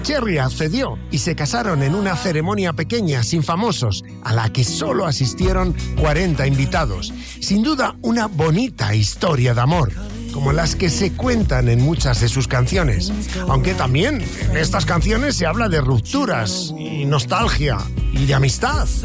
Cherry accedió y se casaron en una ceremonia pequeña, sin famosos, a la que solo asistieron 40 invitados. Sin duda, una bonita historia de amor, como las que se cuentan en muchas de sus canciones. Aunque también en estas canciones se habla de rupturas y nostalgia y de amistad.